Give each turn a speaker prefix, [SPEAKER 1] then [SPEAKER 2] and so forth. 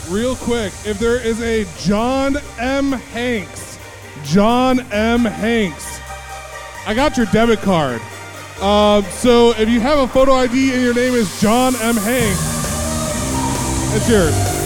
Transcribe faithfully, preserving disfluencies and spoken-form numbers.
[SPEAKER 1] real quick, if there is a John M. Hanks, John M. Hanks, I got your debit card. Uh, so if you have a photo I D and your name is John M. Hanks, it's yours.